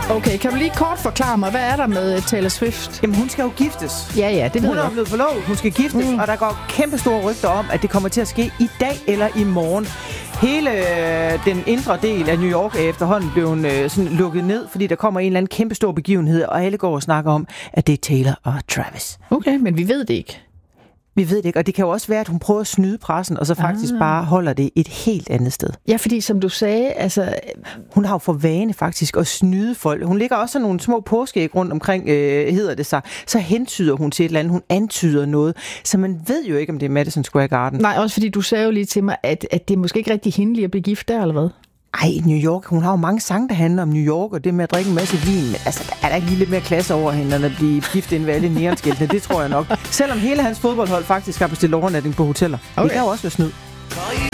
Okay, kan du lige kort forklare mig, hvad er der med Taylor Swift? Jamen, hun skal jo giftes. Ja, det ved hun er jo blevet forlovet, hun skal giftes, og der går kæmpe store rygter om, at det kommer til at ske i dag eller i morgen. Hele den indre del af New York er efterhånden blevet sådan lukket ned, fordi der kommer en eller anden kæmpe stor begivenhed, og alle går og snakker om, at det er Taylor og Travis. Okay, men vi ved det ikke. Vi ved det ikke, og det kan jo også være, at hun prøver at snyde pressen, og så faktisk bare holder det et helt andet sted. Ja, fordi som du sagde, altså... Hun har jo for vane faktisk at snyde folk. Hun lægger også nogle små påskeæg rundt omkring, hedder det sig. Så hentyder hun til et eller andet, hun antyder noget. Så man ved jo ikke, om det er Madison Square Garden. Nej, også fordi du sagde jo lige til mig, at det er måske ikke rigtig hende at blive gift der, eller hvad? Ej, New York, hun har jo mange sange, der handler om New York, og det med at drikke en masse vin. Men altså, er der ikke lige lidt mere klasse over hende, end at blive gift ind ved alle neonskiltene? Det tror jeg nok. Selvom hele hans fodboldhold faktisk har bestilt overnatning på hoteller. Okay. Det kan jo også være snyd.